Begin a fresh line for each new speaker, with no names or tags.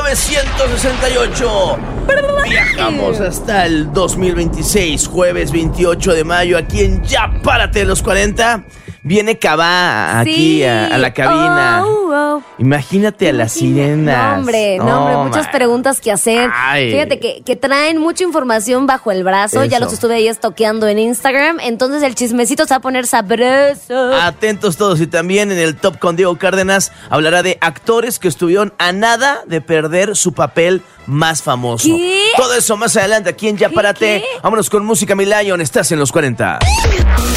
1968. Viajamos hasta el 2026, jueves 28 de mayo, aquí en Ya Párate de los 40. Viene Cabá aquí a la cabina. Imagínate a las sirenas.
No, hombre, muchas preguntas que hacer. Ay. Fíjate que traen mucha información bajo el brazo. Eso. Ya los estuve ahí estoqueando en Instagram. Entonces el chismecito se va a poner sabroso.
Atentos todos. Y también en el Top con Diego Cárdenas hablará de actores que estuvieron a nada de perder su papel más famoso.
¿Qué?
Todo eso más adelante aquí en Ya Párate. Vámonos con música, mi Lion. Estás en los 40.